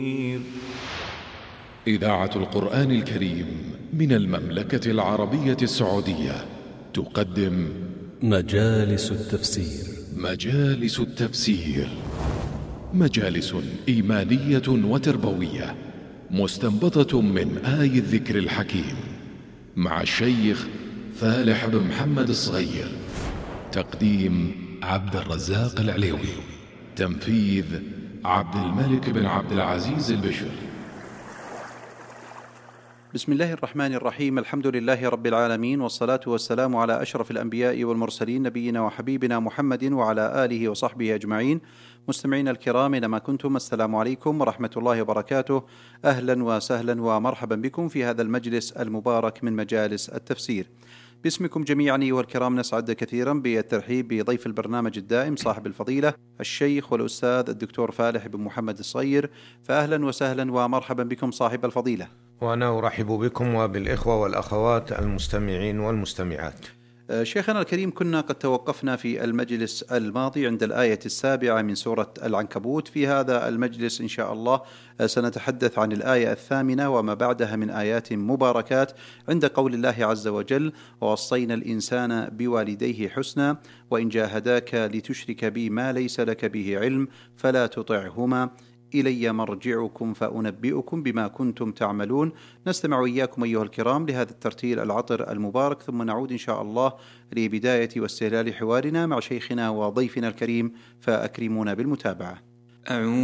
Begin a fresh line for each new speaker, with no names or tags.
إذاعة القرآن الكريم من المملكة العربية السعودية تقدم
مجالس التفسير.
مجالس التفسير، مجالس إيمانية وتربوية مستنبطة من آي الذكر الحكيم، مع الشيخ فالح بن محمد الصغير. تقديم عبد الرزاق العليوي، تنفيذ عبد الملك بن عبد العزيز البشر.
بسم الله الرحمن الرحيم. الحمد لله رب العالمين، والصلاة والسلام على أشرف الأنبياء والمرسلين، نبينا وحبيبنا محمد وعلى آله وصحبه أجمعين. مستمعين الكرام، إنما كنتم، السلام عليكم ورحمة الله وبركاته. أهلا وسهلا ومرحبا بكم في هذا المجلس المبارك من مجالس التفسير. باسمكم جميعا أيها الكرام نسعد كثيرا بالترحيب بضيف البرنامج الدائم صاحب الفضيلة الشيخ والأستاذ الدكتور فالح بن محمد الصغير. فأهلا وسهلا ومرحبا بكم صاحب الفضيلة.
وأنا أرحب بكم وبالإخوة والأخوات المستمعين والمستمعات.
شيخنا الكريم، كنا قد توقفنا في المجلس الماضي عند الآية 7 من سورة العنكبوت. في هذا المجلس إن شاء الله سنتحدث عن الآية 8 وما بعدها من آيات مباركات، عند قول الله عز وجل: ووصينا الإنسان بوالديه حسنا وإن جاهداك لتشرك بي ما ليس لك به علم فلا تطعهما إلي مرجعكم فأنبئكم بما كنتم تعملون. نستمع وإياكم أيها الكرام لهذا الترتيل العطر المبارك، ثم نعود إن شاء الله لبداية واستهلال حوارنا مع شيخنا وضيفنا الكريم، فأكرمونا بالمتابعة.